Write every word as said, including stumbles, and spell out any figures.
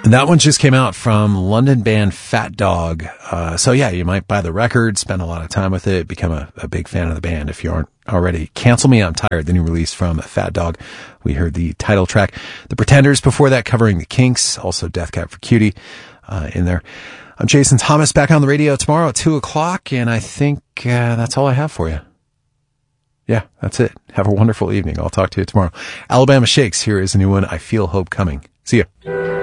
And that one just came out from London band Fat Dog. Uh, so yeah, you might buy the record, spend a lot of time with it, become a, a big fan of the band if you aren't already. Cancel Me, I'm Tired, the new release from Fat Dog. We heard the title track. The Pretenders before that, covering the Kinks, also Death Cab for Cutie uh, in there. I'm Jason Thomas, back on the radio tomorrow at two o'clock, and I think uh, that's all I have for you. Yeah, that's it. Have a wonderful evening. I'll talk to you tomorrow. Alabama Shakes, here is a new one, I Feel Hope Coming. See ya.